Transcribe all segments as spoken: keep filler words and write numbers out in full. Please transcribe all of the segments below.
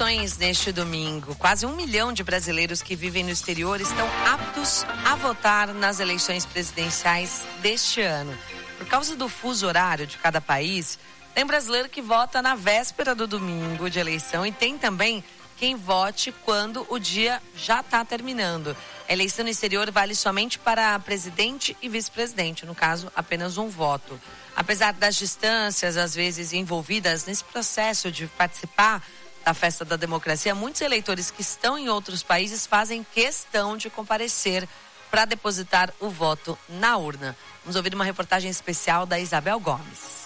eleições neste domingo. Quase um milhão de brasileiros que vivem no exterior estão aptos a votar nas eleições presidenciais deste ano. Por causa do fuso horário de cada país, tem brasileiro que vota na véspera do domingo de eleição e tem também quem vote quando o dia já está terminando. A eleição no exterior vale somente para presidente e vice-presidente, no caso, apenas um voto. Apesar das distâncias, às vezes envolvidas nesse processo de participar da festa da democracia, muitos eleitores que estão em outros países fazem questão de comparecer para depositar o voto na urna. Vamos ouvir uma reportagem especial da Isabel Gomes.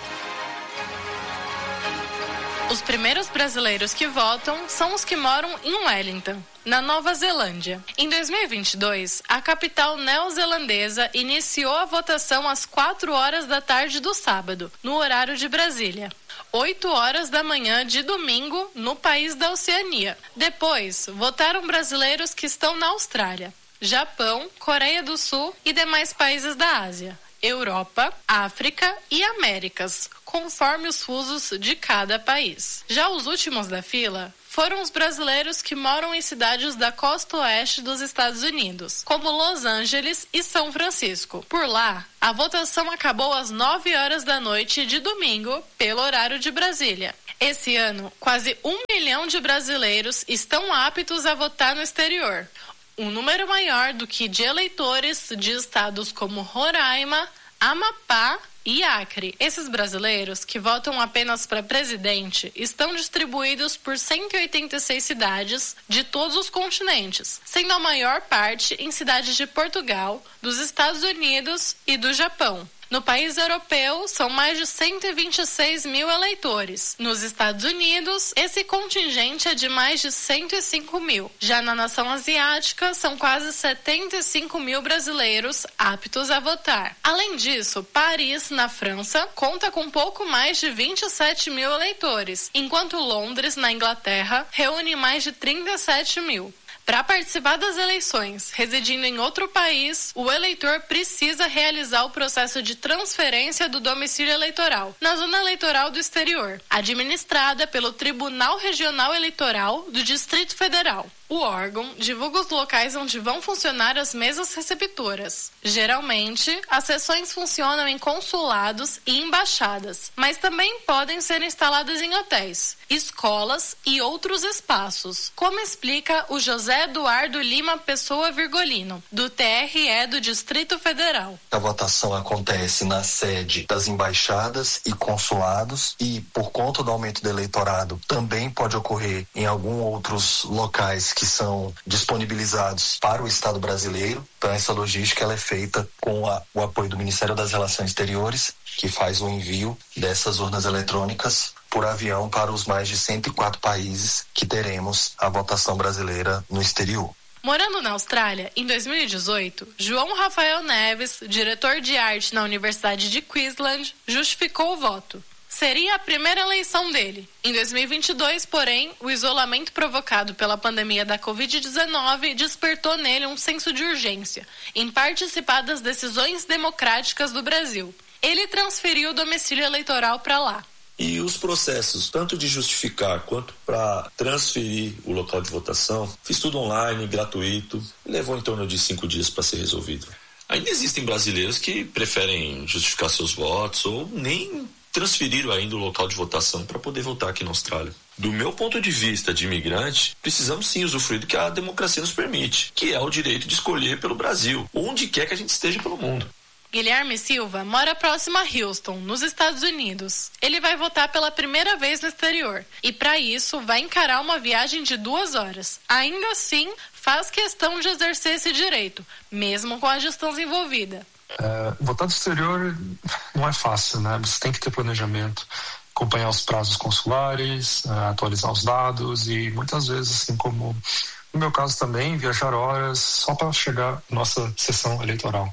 Os primeiros brasileiros que votam são os que moram em Wellington, na Nova Zelândia. Em dois mil e vinte e dois, a capital neozelandesa iniciou a votação às quatro horas da tarde do sábado, no horário de Brasília. oito horas da manhã de domingo, no país da Oceania. Depois, votaram brasileiros que estão na Austrália, Japão, Coreia do Sul e demais países da Ásia, Europa, África e Américas, conforme os fusos de cada país. Já os últimos da fila foram os brasileiros que moram em cidades da costa oeste dos Estados Unidos, como Los Angeles e São Francisco. Por lá, a votação acabou às nove horas da noite de domingo, pelo horário de Brasília. Esse ano, quase um milhão de brasileiros estão aptos a votar no exterior, um número maior do que de eleitores de estados como Roraima, Amapá e Acre. Esses brasileiros, que votam apenas para presidente, estão distribuídos por cento e oitenta e seis cidades de todos os continentes, sendo a maior parte em cidades de Portugal, dos Estados Unidos e do Japão. No país europeu, são mais de cento e vinte e seis mil eleitores. Nos Estados Unidos, esse contingente é de mais de cento e cinco mil. Já na nação asiática, são quase setenta e cinco mil brasileiros aptos a votar. Além disso, Paris, na França, conta com pouco mais de vinte e sete mil eleitores, enquanto Londres, na Inglaterra, reúne mais de trinta e sete mil. Para participar das eleições, residindo em outro país, o eleitor precisa realizar o processo de transferência do domicílio eleitoral na zona eleitoral do exterior, administrada pelo Tribunal Regional Eleitoral do Distrito Federal. O órgão divulga os locais onde vão funcionar as mesas receptoras. Geralmente, as sessões funcionam em consulados e embaixadas, mas também podem ser instaladas em hotéis, escolas e outros espaços, como explica o José Eduardo Lima Pessoa Virgolino, do T R E do Distrito Federal. A votação acontece na sede das embaixadas e consulados e, por conta do aumento do eleitorado, também pode ocorrer em alguns outros locais que são disponibilizados para o Estado brasileiro. Então, essa logística ela é feita com a, o apoio do Ministério das Relações Exteriores, que faz o envio dessas urnas eletrônicas por avião para os mais de cento e quatro países que teremos a votação brasileira no exterior. Morando na Austrália, em dois mil e dezoito, João Rafael Neves, diretor de arte na Universidade de Queensland, justificou o voto. Seria a primeira eleição dele. Em dois mil e vinte e dois, porém, o isolamento provocado pela pandemia da covid dezenove despertou nele um senso de urgência em participar das decisões democráticas do Brasil. Ele transferiu o domicílio eleitoral para lá. E os processos, tanto de justificar quanto para transferir o local de votação, fiz tudo online, gratuito, e levou em torno de cinco dias para ser resolvido. Ainda existem brasileiros que preferem justificar seus votos ou nem transferiram ainda o local de votação para poder votar aqui na Austrália. Do meu ponto de vista de imigrante, precisamos sim usufruir do que a democracia nos permite, que é o direito de escolher pelo Brasil, onde quer que a gente esteja pelo mundo. Guilherme Silva mora próximo a Houston, nos Estados Unidos. Ele vai votar pela primeira vez no exterior e, para isso, vai encarar uma viagem de duas horas. Ainda assim, faz questão de exercer esse direito, mesmo com a distância envolvida. É, votar no exterior não é fácil, né? Você tem que ter planejamento, acompanhar os prazos consulares, atualizar os dados e muitas vezes, assim como no meu caso também, viajar horas só para chegar à nossa sessão eleitoral.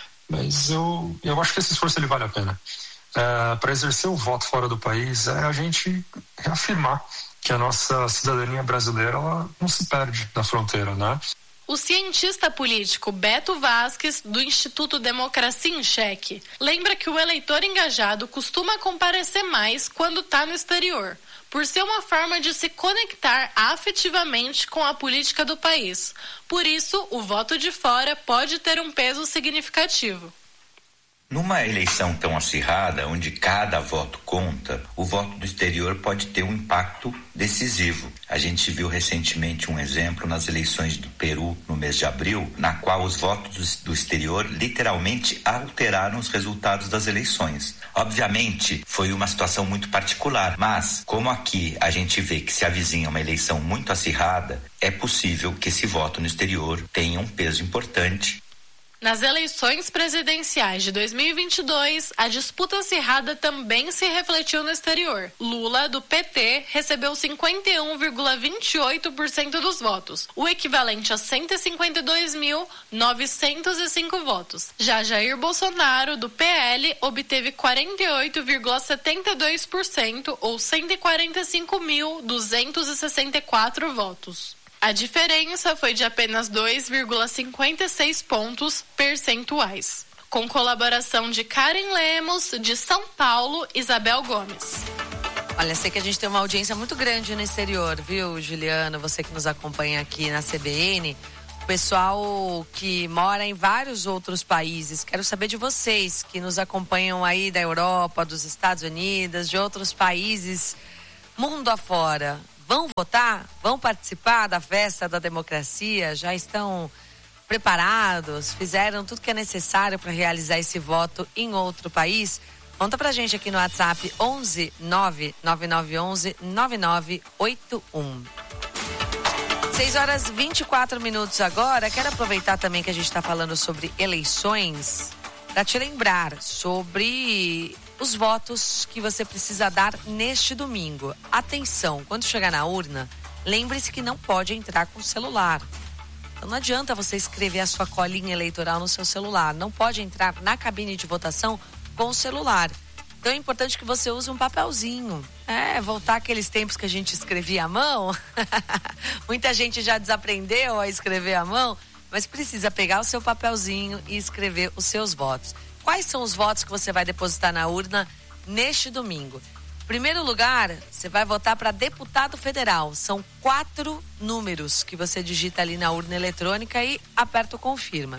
Mas eu, eu acho que esse esforço ele vale a pena. É, para exercer o voto fora do país é a gente reafirmar que a nossa cidadania brasileira ela não se perde na fronteira, né? O cientista político Beto Vasques, do Instituto Democracia em Xeque, lembra que o eleitor engajado costuma comparecer mais quando está no exterior, por ser uma forma de se conectar afetivamente com a política do país. Por isso, o voto de fora pode ter um peso significativo. Numa eleição tão acirrada, onde cada voto conta, o voto do exterior pode ter um impacto decisivo. A gente viu recentemente um exemplo nas eleições do Peru, no mês de abril, na qual os votos do exterior literalmente alteraram os resultados das eleições. Obviamente, foi uma situação muito particular, mas como aqui a gente vê que se avizinha uma eleição muito acirrada, é possível que esse voto no exterior tenha um peso importante. Nas eleições presidenciais de dois mil e vinte e dois, a disputa acirrada também se refletiu no exterior. Lula, do P T, recebeu cinquenta e um vírgula vinte e oito por cento dos votos, o equivalente a cento e cinquenta e dois mil, novecentos e cinco votos. Já Jair Bolsonaro, do P L, obteve quarenta e oito vírgula setenta e dois por cento, ou cento e quarenta e cinco mil, duzentos e sessenta e quatro votos. A diferença foi de apenas dois vírgula cinquenta e seis pontos percentuais. Com colaboração de Karen Lemos, de São Paulo, Isabel Gomes. Olha, sei que a gente tem uma audiência muito grande no exterior, viu, Juliana? Você que nos acompanha aqui na C B N. O pessoal que mora em vários outros países. Quero saber de vocês que nos acompanham aí da Europa, dos Estados Unidos, de outros países, mundo afora. Vão votar? Vão participar da festa da democracia? Já estão preparados? Fizeram tudo que é necessário para realizar esse voto em outro país? Conta pra gente aqui no WhatsApp onze nove nove nove onze nove nove oito um. seis horas e vinte e quatro minutos agora. Quero aproveitar também que a gente está falando sobre eleições para te lembrar sobre os votos que você precisa dar neste domingo. Atenção, quando chegar na urna, lembre-se que não pode entrar com o celular. Então não adianta você escrever a sua colinha eleitoral no seu celular. Não pode entrar na cabine de votação com o celular. Então é importante que você use um papelzinho. É, voltar aqueles tempos que a gente escrevia à mão. Muita gente já desaprendeu a escrever à mão, mas precisa pegar o seu papelzinho e escrever os seus votos. Quais são os votos que você vai depositar na urna neste domingo? Em primeiro lugar, você vai votar para deputado federal. São quatro números que você digita ali na urna eletrônica e aperta o confirma.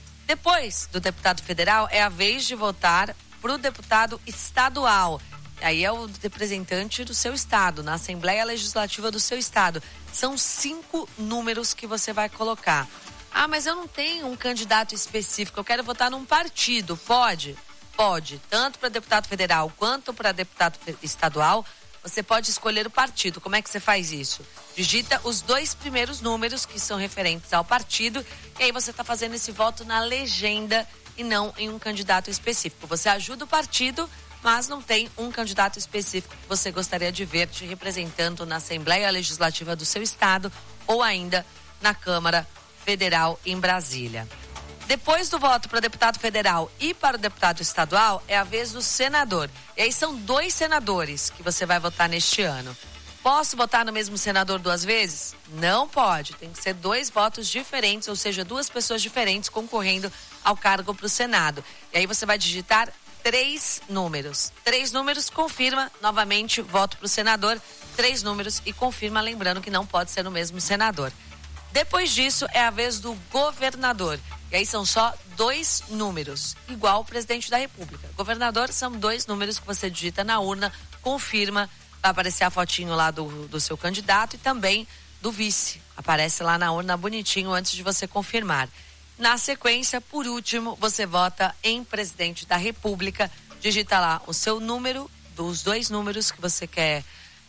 Depois do deputado federal, é a vez de votar para o deputado estadual. Aí é o representante do seu estado, na Assembleia Legislativa do seu estado. São cinco números que você vai colocar. Ah, mas eu não tenho um candidato específico, eu quero votar num partido. Pode? Pode. Tanto para deputado federal quanto para deputado estadual, você pode escolher o partido. Como é que você faz isso? Digita os dois primeiros números que são referentes ao partido e aí você está fazendo esse voto na legenda e não em um candidato específico. Você ajuda o partido, mas não tem um candidato específico que você gostaria de ver te representando na Assembleia Legislativa do seu estado ou ainda na Câmara Federal em Brasília. Depois do voto para o deputado federal e para o deputado estadual, é a vez do senador. E aí são dois senadores que você vai votar neste ano. Posso votar no mesmo senador duas vezes? Não pode. Tem que ser dois votos diferentes, ou seja, duas pessoas diferentes concorrendo ao cargo para o Senado. E aí você vai digitar três números. Três números, confirma, novamente, voto para o senador. Três números e confirma, lembrando que não pode ser o mesmo senador. Depois disso, é a vez do governador. E aí são só dois números, igual o presidente da República. Governador são dois números que você digita na urna, confirma, vai aparecer a fotinho lá do, do seu candidato e também do vice. Aparece lá na urna bonitinho antes de você confirmar. Na sequência, por último, você vota em presidente da República, digita lá o seu número, dos dois números que você quer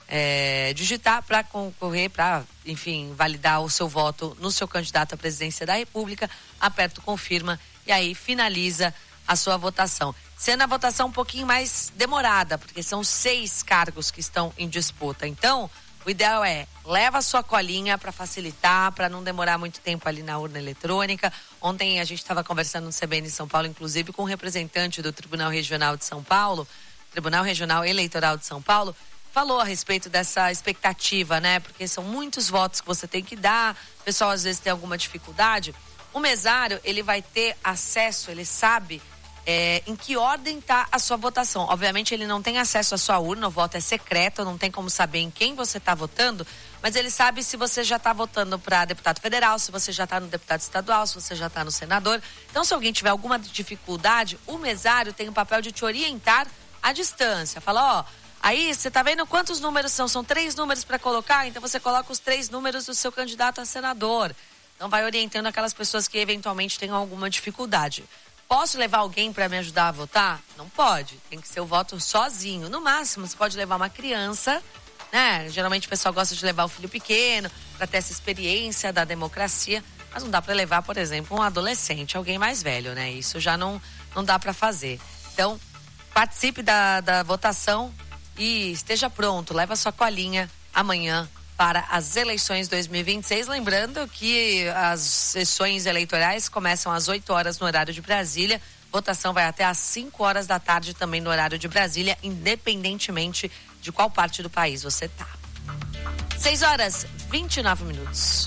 É, digitar para concorrer, para, enfim, validar o seu voto no seu candidato à presidência da República, aperta o confirma e aí finaliza a sua votação. Sendo a votação um pouquinho mais demorada, porque são seis cargos que estão em disputa. Então, o ideal é, leva a sua colinha para facilitar, para não demorar muito tempo ali na urna eletrônica. Ontem a gente estava conversando no C B N São Paulo, inclusive com um representante do Tribunal Regional de São Paulo, Tribunal Regional Eleitoral de São Paulo, falou a respeito dessa expectativa, né? Porque são muitos votos que você tem que dar, o pessoal às vezes tem alguma dificuldade. O mesário, ele vai ter acesso, ele sabe é, em que ordem está a sua votação. Obviamente ele não tem acesso à sua urna, o voto é secreto, não tem como saber em quem você está votando, mas ele sabe se você já está votando para deputado federal, se você já está no deputado estadual, se você já está no senador. Então, se alguém tiver alguma dificuldade, o mesário tem o papel de te orientar à distância. Fala, ó, aí você está vendo quantos números são? São três números para colocar, então você coloca os três números do seu candidato a senador. Então vai orientando aquelas pessoas que eventualmente tenham alguma dificuldade. Posso levar alguém para me ajudar a votar? Não pode, tem que ser o voto sozinho. No máximo, você pode levar uma criança, né? Geralmente o pessoal gosta de levar o filho pequeno para ter essa experiência da democracia, mas não dá para levar, por exemplo, um adolescente, alguém mais velho, né? Isso já não, não dá para fazer. Então, participe da, da votação e esteja pronto, leva sua colinha amanhã para as eleições dois mil e vinte e seis, lembrando que as sessões eleitorais começam às oito horas no horário de Brasília, votação vai até às cinco horas da tarde também no horário de Brasília, independentemente de qual parte do país você tá. seis horas, vinte e nove minutos.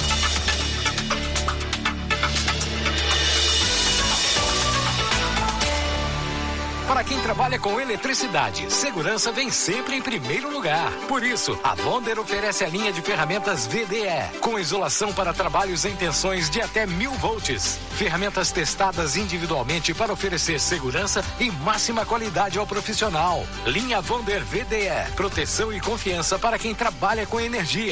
Para quem trabalha com eletricidade, segurança vem sempre em primeiro lugar. Por isso, a Bonder oferece a linha de ferramentas V D E, com isolação para trabalhos em tensões de até mil volts. Ferramentas testadas individualmente para oferecer segurança e máxima qualidade ao profissional. Linha Bonder V D E, proteção e confiança para quem trabalha com energia.